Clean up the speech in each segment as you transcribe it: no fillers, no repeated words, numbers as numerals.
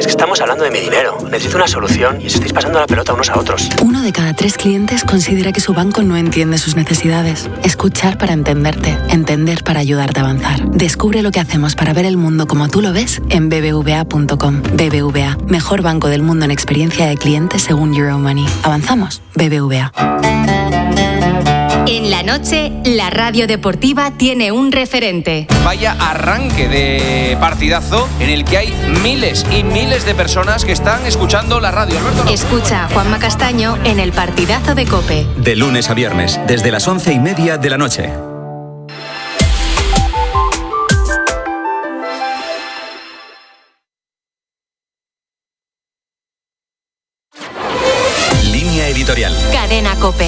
Es que estamos hablando de mi dinero. Necesito una solución y os estáis pasando la pelota unos a otros. 1 de cada 3 clientes considera que su banco no entiende sus necesidades. Escuchar para entenderte. Entender para ayudarte a avanzar. Descubre lo que hacemos para ver el mundo como tú lo ves en bbva.com. BBVA, mejor banco del mundo en experiencia de cliente según Euromoney. ¿Avanzamos? BBVA. En la noche, la radio deportiva tiene un referente. Vaya arranque de partidazo en el que hay miles y miles de personas que están escuchando la radio. Alberto, Escucha a Juanma Castaño en el partidazo de COPE. De lunes a viernes, desde las 11:30 de la noche. Línea editorial. Cadena COPE.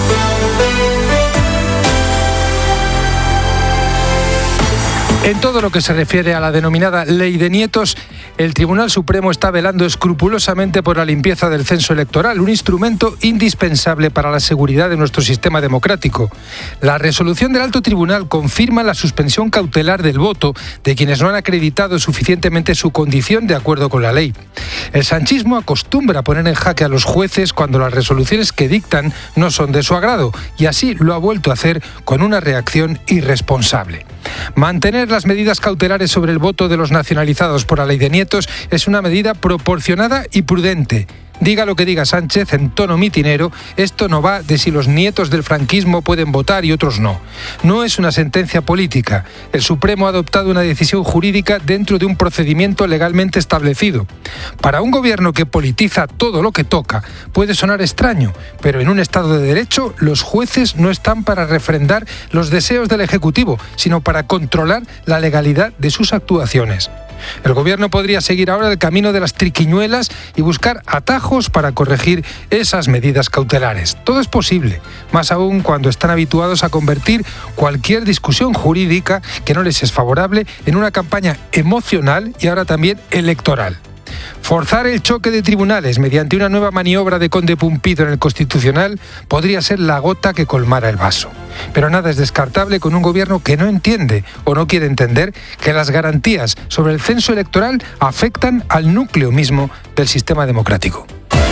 En todo lo que se refiere a la denominada Ley de Nietos, el Tribunal Supremo está velando escrupulosamente por la limpieza del censo electoral, un instrumento indispensable para la seguridad de nuestro sistema democrático. La resolución del Alto Tribunal confirma la suspensión cautelar del voto de quienes no han acreditado suficientemente su condición de acuerdo con la ley. El sanchismo acostumbra a poner en jaque a los jueces cuando las resoluciones que dictan no son de su agrado, y así lo ha vuelto a hacer con una reacción irresponsable. Mantener las medidas cautelares sobre el voto de los nacionalizados por la Ley de Nietos es una medida proporcionada y prudente. Diga lo que diga Sánchez en tono mitinero, esto no va de si los nietos del franquismo pueden votar y otros no. No es una sentencia política. El Supremo ha adoptado una decisión jurídica dentro de un procedimiento legalmente establecido. Para un gobierno que politiza todo lo que toca, puede sonar extraño, pero en un Estado de Derecho los jueces no están para refrendar los deseos del Ejecutivo, sino para controlar la legalidad de sus actuaciones. El gobierno podría seguir ahora el camino de las triquiñuelas y buscar atajos para corregir esas medidas cautelares. Todo es posible, más aún cuando están habituados a convertir cualquier discusión jurídica que no les es favorable en una campaña emocional y ahora también electoral. Forzar el choque de tribunales mediante una nueva maniobra de Conde Pumpido en el Constitucional podría ser la gota que colmara el vaso. Pero nada es descartable con un gobierno que no entiende o no quiere entender que las garantías sobre el censo electoral afectan al núcleo mismo del sistema democrático.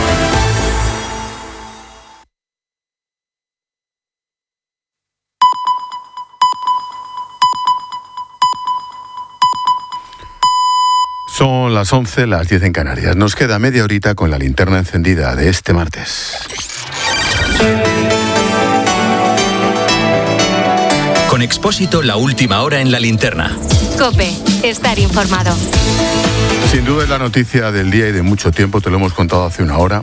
Son las 11, las 10 en Canarias. Nos queda media horita con la linterna encendida de este martes. Con Expósito, la última hora en la linterna. COPE, estar informado. Sin duda es la noticia del día y de mucho tiempo, te lo hemos contado hace una hora.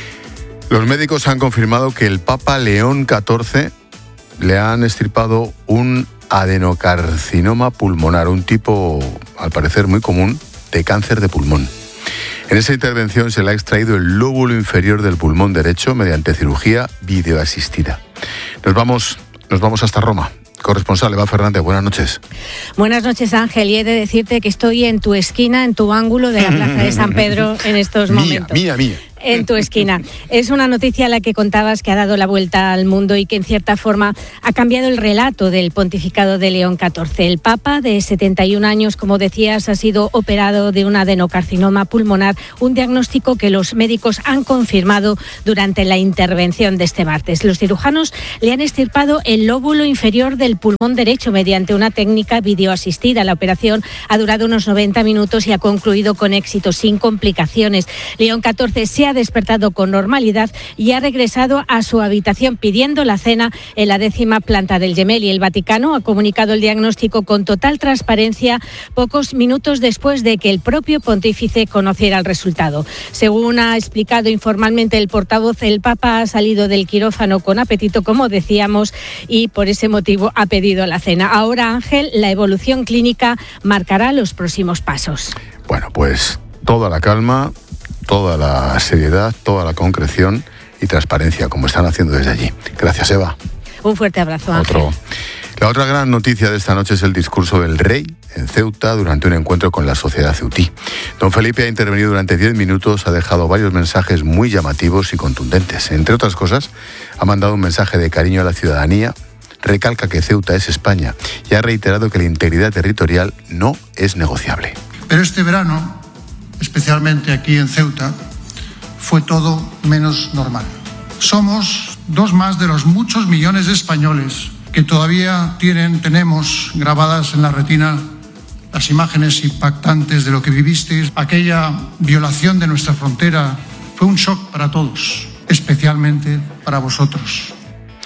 Los médicos han confirmado que el Papa León XIV le han extirpado un adenocarcinoma pulmonar, un tipo, al parecer, muy común de cáncer de pulmón. En esa intervención se le ha extraído el lóbulo inferior del pulmón derecho mediante cirugía videoasistida. Nos vamos hasta Roma. Corresponsal Eva Fernández, buenas noches. Buenas noches, Ángel, y he de decirte que estoy en tu esquina, en tu ángulo de la Plaza de San Pedro en estos momentos. Mía. En tu esquina. Es una noticia la que contabas que ha dado la vuelta al mundo y que en cierta forma ha cambiado el relato del pontificado de León XIV. El Papa, de 71 años, como decías, ha sido operado de un adenocarcinoma pulmonar, un diagnóstico que los médicos han confirmado durante la intervención de este martes. Los cirujanos le han extirpado el lóbulo inferior del pulmón derecho mediante una técnica videoasistida. La operación ha durado unos 90 minutos y ha concluido con éxito, sin complicaciones. León XIV se ha despertado con normalidad y ha regresado a su habitación pidiendo la cena en la 10ª planta del Gemelli. El Vaticano ha comunicado el diagnóstico con total transparencia pocos minutos después de que el propio pontífice conociera el resultado. Según ha explicado informalmente el portavoz, el Papa ha salido del quirófano con apetito, como decíamos, y por ese motivo ha pedido la cena. Ahora, Ángel, la evolución clínica marcará los próximos pasos. Bueno, pues toda la calma, toda la seriedad, toda la concreción y transparencia, como están haciendo desde allí. Gracias, Eva. Un fuerte abrazo, Ángel. La otra gran noticia de esta noche es el discurso del rey en Ceuta durante un encuentro con la sociedad ceutí. Don Felipe ha intervenido durante 10 minutos, ha dejado varios mensajes muy llamativos y contundentes. Entre otras cosas, ha mandado un mensaje de cariño a la ciudadanía, recalca que Ceuta es España y ha reiterado que la integridad territorial no es negociable. Pero este verano especialmente aquí en Ceuta, fue todo menos normal. Somos 2 más de los muchos millones de españoles que todavía tenemos grabadas en la retina las imágenes impactantes de lo que vivisteis. Aquella violación de nuestra frontera fue un shock para todos, especialmente para vosotros.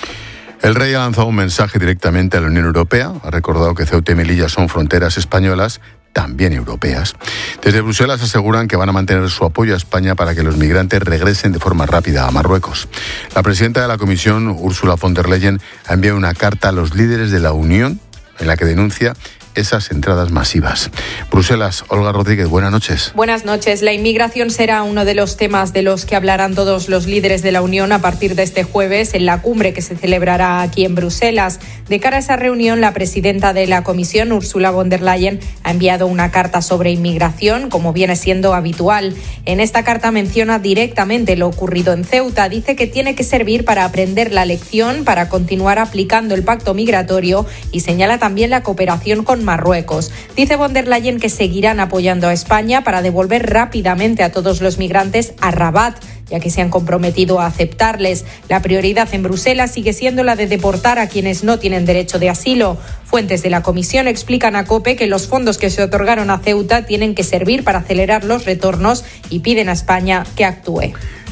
El rey ha lanzado un mensaje directamente a la Unión Europea. Ha recordado que Ceuta y Melilla son fronteras españolas, también europeas. Desde Bruselas aseguran que van a mantener su apoyo a España para que los migrantes regresen de forma rápida a Marruecos. La presidenta de la Comisión, Ursula von der Leyen, ha enviado una carta a los líderes de la Unión en la que denuncia esas entradas masivas. Bruselas, Olga Rodríguez, buenas noches. Buenas noches. La inmigración será uno de los temas de los que hablarán todos los líderes de la Unión a partir de este jueves en la cumbre que se celebrará aquí en Bruselas. De cara a esa reunión, la presidenta de la Comisión, Ursula von der Leyen, ha enviado una carta sobre inmigración, como viene siendo habitual. En esta carta menciona directamente lo ocurrido en Ceuta. Dice que tiene que servir para aprender la lección, para continuar aplicando el pacto migratorio y señala también la cooperación con Marruecos. Dice von der Leyen que seguirán apoyando a España para devolver rápidamente a todos los migrantes a Rabat, ya que se han comprometido a aceptarles. La prioridad en Bruselas sigue siendo la de deportar a quienes no tienen derecho de asilo. Fuentes de la Comisión explican a COPE que los fondos que se otorgaron a Ceuta tienen que servir para acelerar los retornos y piden a España que actúe.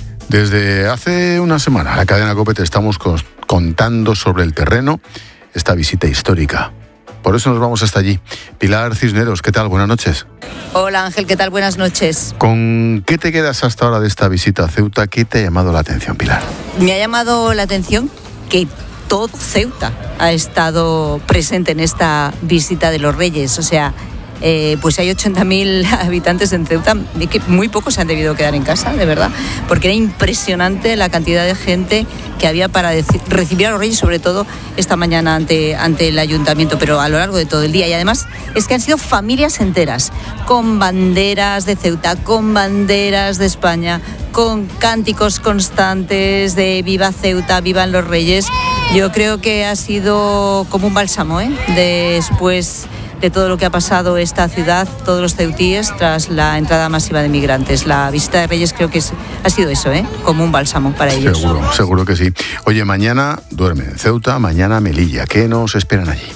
Desde hace una semana, la cadena COPE te estamos contando sobre el terreno esta visita histórica. Por eso nos vamos hasta allí. Pilar Cisneros, ¿qué tal? Buenas noches. Hola Ángel, ¿qué tal? Buenas noches. ¿Con qué te quedas hasta ahora de esta visita a Ceuta? ¿Qué te ha llamado la atención, Pilar? Me ha llamado la atención que todo Ceuta ha estado presente en esta visita de los Reyes. O sea, pues hay 80.000 habitantes en Ceuta, que muy pocos se han debido quedar en casa, de verdad, porque era impresionante la cantidad de gente que había para recibir a los Reyes, sobre todo esta mañana ante el ayuntamiento, pero a lo largo de todo el día. Y además es que han sido familias enteras, con banderas de Ceuta, con banderas de España, con cánticos constantes de viva Ceuta, vivan los Reyes. Yo creo que ha sido como un bálsamo, después de todo lo que ha pasado esta ciudad, todos los ceutíes, tras la entrada masiva de migrantes. La visita de Reyes creo que ha sido eso, como un bálsamo para ellos. Seguro que sí. Oye, mañana duermen en Ceuta, mañana Melilla. ¿Qué nos esperan allí?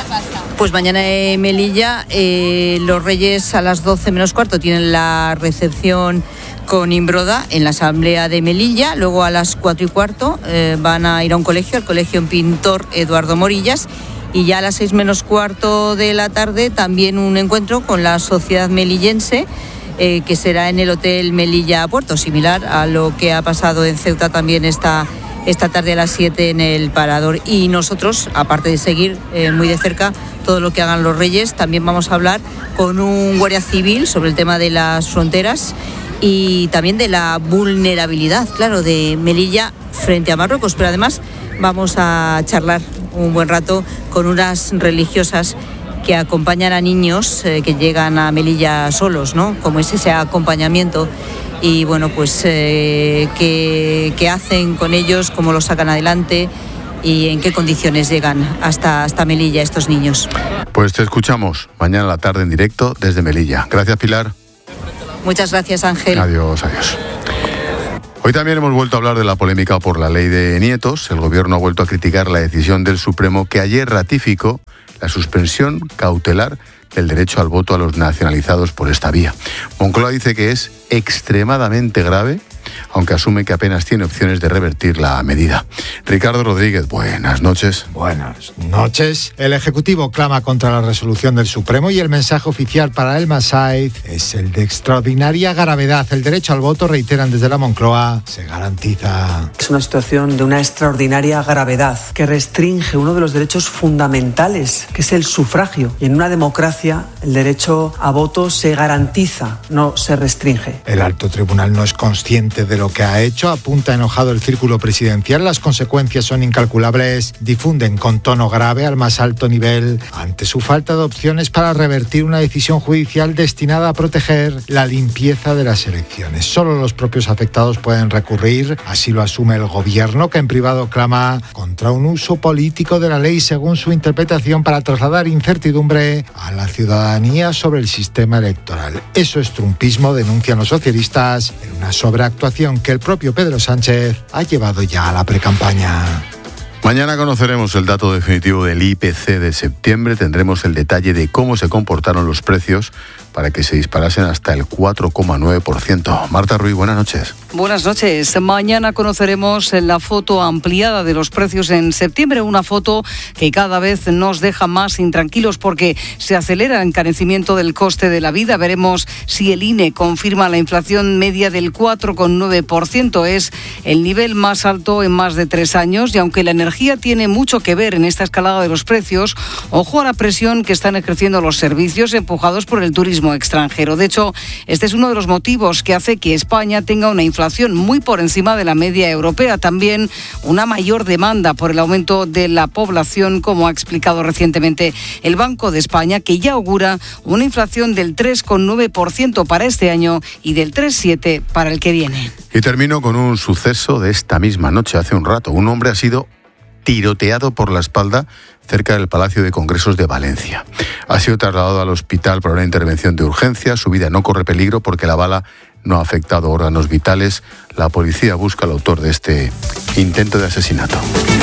Pues mañana en Melilla, los Reyes a las 12 menos cuarto tienen la recepción con Imbroda en la Asamblea de Melilla. Luego a las 4 y cuarto van a ir a un colegio, al Colegio Pintor Eduardo Morillas. Y ya a las 6 menos cuarto de la tarde también un encuentro con la sociedad melillense, que será en el Hotel Melilla Puerto, similar a lo que ha pasado en Ceuta también esta tarde a las 7 en el Parador. Y nosotros, aparte de seguir muy de cerca todo lo que hagan los Reyes, también vamos a hablar con un guardia civil sobre el tema de las fronteras y también de la vulnerabilidad, claro, de Melilla frente a Marruecos. Pero además vamos a charlar un buen rato con unas religiosas que acompañan a niños que llegan a Melilla solos, ¿no? Como es ese acompañamiento y bueno, pues qué hacen con ellos, cómo los sacan adelante y en qué condiciones llegan hasta Melilla estos niños. Pues te escuchamos mañana a la tarde en directo desde Melilla. Gracias, Pilar. Muchas gracias, Ángel. Adiós. Hoy también hemos vuelto a hablar de la polémica por la ley de nietos. El Gobierno ha vuelto a criticar la decisión del Supremo que ayer ratificó la suspensión cautelar del derecho al voto a los nacionalizados por esta vía. Moncloa dice que es extremadamente grave, aunque asume que apenas tiene opciones de revertir la medida. Ricardo Rodríguez, buenas noches. Buenas noches. El Ejecutivo clama contra la resolución del Supremo y el mensaje oficial para Elma Saiz es el de extraordinaria gravedad. El derecho al voto, reiteran desde la Moncloa, se garantiza. Es una situación de una extraordinaria gravedad que restringe uno de los derechos fundamentales, que es el sufragio. Y en una democracia el derecho a voto se garantiza, no se restringe. El alto tribunal no es consciente consciente de lo que ha hecho, apunta enojado el círculo presidencial. Las consecuencias son incalculables. Difunden con tono grave al más alto nivel ante su falta de opciones para revertir una decisión judicial destinada a proteger la limpieza de las elecciones. Solo los propios afectados pueden recurrir, así lo asume el gobierno, que en privado clama contra un uso político de la ley según su interpretación para trasladar incertidumbre a la ciudadanía sobre el sistema electoral. Eso es trumpismo, denuncian los socialistas, en una sobreactuación que el propio Pedro Sánchez ha llevado ya a la precampaña. Mañana conoceremos el dato definitivo del IPC de septiembre. Tendremos el detalle de cómo se comportaron los precios para que se disparasen hasta el 4,9%. Marta Ruiz, buenas noches. Buenas noches. Mañana conoceremos la foto ampliada de los precios en septiembre, una foto que cada vez nos deja más intranquilos porque se acelera el encarecimiento del coste de la vida. Veremos si el INE confirma la inflación media del 4,9%. Es el nivel más alto en más de 3 años y aunque la energía tiene mucho que ver en esta escalada de los precios, ojo a la presión que están ejerciendo los servicios empujados por el turismo extranjero. De hecho, este es uno de los motivos que hace que España tenga una inflación muy por encima de la media europea. También una mayor demanda por el aumento de la población, como ha explicado recientemente el Banco de España, que ya augura una inflación del 3,9% para este año y del 3,7% para el que viene. Y termino con un suceso de esta misma noche. Hace un rato, un hombre ha sido tiroteado por la espalda cerca del Palacio de Congresos de Valencia. Ha sido trasladado al hospital para una intervención de urgencia. Su vida no corre peligro porque la bala no ha afectado órganos vitales. La policía busca al autor de este intento de asesinato.